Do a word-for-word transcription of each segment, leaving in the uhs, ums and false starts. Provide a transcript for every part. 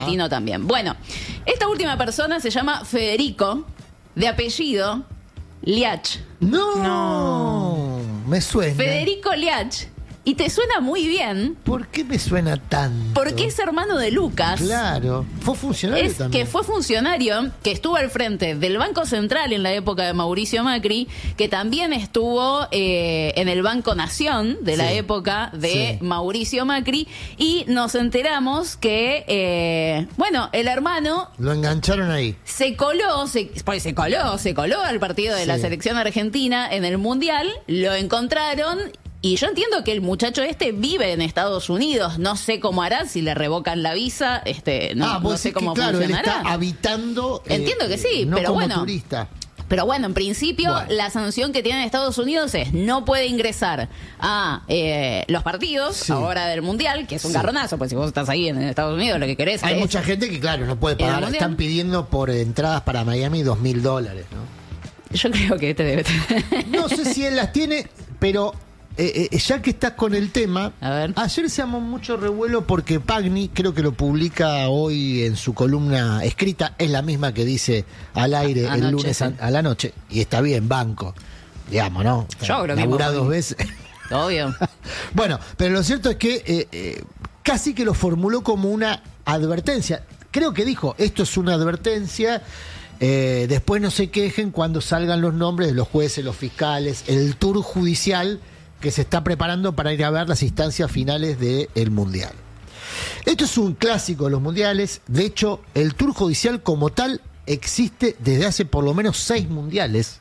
Tino también. Bueno, esta última persona se llama Federico, de apellido Liach. No, no, me suena. Federico Liach. Y te suena muy bien. ¿Por qué me suena tanto? Porque es hermano de Lucas. Claro. Fue funcionario es también. Que fue funcionario, que estuvo al frente del Banco Central en la época de Mauricio Macri, que también estuvo eh, en el Banco Nación de la sí, época de sí. Mauricio Macri. Y nos enteramos que, eh, bueno, el hermano... Lo engancharon ahí. Se coló, se, pues se coló, se coló al partido de sí. la selección argentina en el Mundial. Lo encontraron... Y yo entiendo que el muchacho este vive en Estados Unidos. No sé cómo hará, si le revocan la visa, este, no, ah, no sé cómo que, claro, funcionará. Él está habitando. Entiendo eh, que sí, no pero como bueno. turista. Pero bueno, en principio bueno. la sanción que tiene Estados Unidos es no puede ingresar a eh, los partidos sí. ahora del Mundial, que es un sí. garronazo, pues si vos estás ahí en Estados Unidos lo que querés Hay es... mucha gente que, claro, no puede pagar. Están pidiendo por entradas para Miami dos mil dólares, ¿no? Yo creo que este debe tener... No sé si él las tiene, pero... Eh, eh, ya que estás con el tema, a ver. Ayer se armó mucho revuelo porque Pagni, creo que lo publica hoy en su columna escrita, es la misma que dice al aire a, el anoche, lunes sí. a, a la noche, y está bien, banco, digamos, ¿no? Yo creo que labura dos veces. Obvio. Bueno, pero lo cierto es que eh, eh, casi que lo formuló como una advertencia. Creo que dijo, esto es una advertencia. Eh, después no se quejen cuando salgan los nombres de los jueces, los fiscales, el tour judicial que se está preparando para ir a ver las instancias finales del Mundial. Esto es un clásico de los mundiales. De hecho, el tour judicial como tal existe desde hace por lo menos seis mundiales.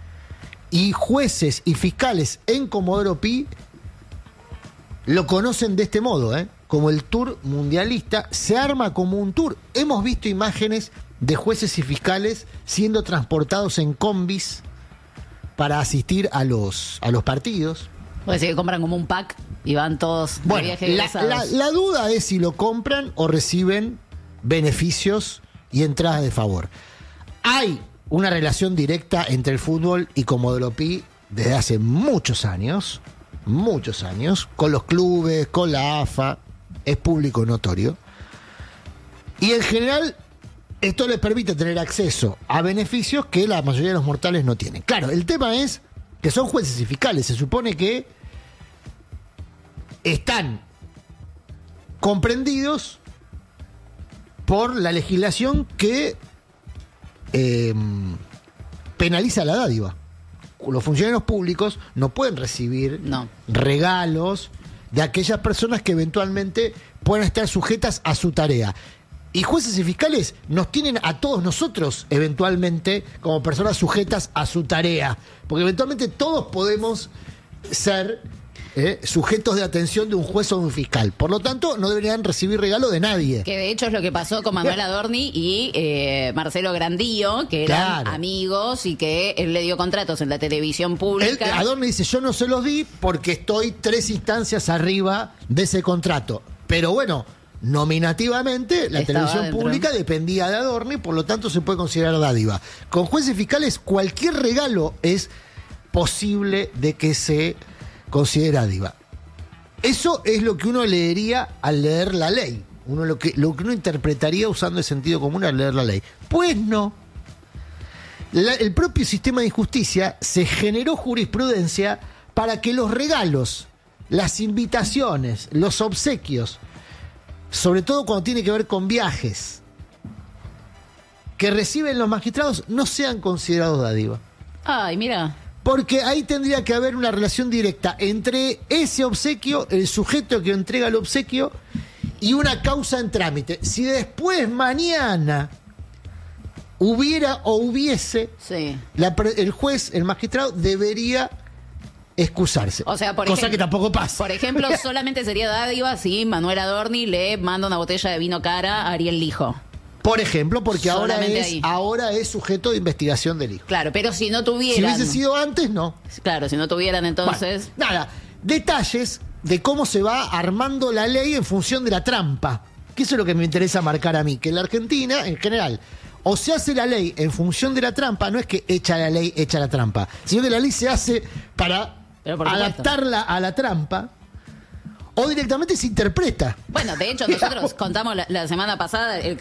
Y jueces y fiscales en Comodoro Pi lo conocen de este modo, ¿eh? Como el tour mundialista. Se arma como un tour. Hemos visto imágenes de jueces y fiscales siendo transportados en combis para asistir a los, a los partidos. Puede ser que compran como un pack y van todos de bueno, viaje la, la, la duda es si lo compran o reciben beneficios y entradas de favor. Hay una relación directa entre el fútbol y Comodoro Pi desde hace muchos años, muchos años, con los clubes, con la A F A, es público notorio. Y en general esto les permite tener acceso a beneficios que la mayoría de los mortales no tienen. Claro, el tema es que son jueces y fiscales. Se supone que están comprendidos por la legislación que eh, penaliza la dádiva. Los funcionarios públicos no pueden recibir no. regalos de aquellas personas que eventualmente puedan estar sujetas a su tarea. Y jueces y fiscales nos tienen a todos nosotros eventualmente como personas sujetas a su tarea. Porque eventualmente todos podemos ser eh, sujetos de atención de un juez o de un fiscal. Por lo tanto, no deberían recibir regalo de nadie. Que de hecho es lo que pasó con Manuel Adorni y eh, Marcelo Grandío, que eran claro. amigos y que él le dio contratos en la televisión pública. Él, Adorni dice, yo no se los di porque estoy tres instancias arriba de ese contrato. Pero bueno, nominativamente la Estaba televisión dentro. pública dependía de Adorni, por lo tanto se puede considerar dádiva. Con jueces fiscales cualquier regalo es posible de que se considere dádiva. Eso es lo que uno leería al leer la ley. Uno lo que, lo que uno interpretaría usando el sentido común al leer la ley. Pues no. La, el propio sistema de justicia se generó jurisprudencia para que los regalos, las invitaciones, los obsequios, sobre todo cuando tiene que ver con viajes, que reciben los magistrados, no sean considerados dádiva. Ay, mira. Porque ahí tendría que haber una relación directa entre ese obsequio, el sujeto que entrega el obsequio, y una causa en trámite. Si después mañana hubiera o hubiese, sí. la, el juez, el magistrado, debería excusarse. O sea, por cosa ejemplo, que tampoco pasa. Por ejemplo, solamente sería dádiva si Manuel Adorni le manda una botella de vino cara a Ariel Lijo. Por ejemplo, porque ahora Solamente es, ahí. ahora es sujeto de investigación del hijo. Claro, pero si no Si tuvieran... hubiese sido antes, no. Claro, si no tuvieran entonces... Bueno, nada, detalles de cómo se va armando la ley en función de la trampa. Que eso es lo que me interesa marcar a mí. Que en la Argentina, en general, o se hace la ley en función de la trampa, no es que echa la ley, echa la trampa, sino que la ley se hace para Pero por supuesto. adaptarla a la trampa, o directamente se interpreta. Bueno, de hecho, nosotros contamos la, la semana pasada el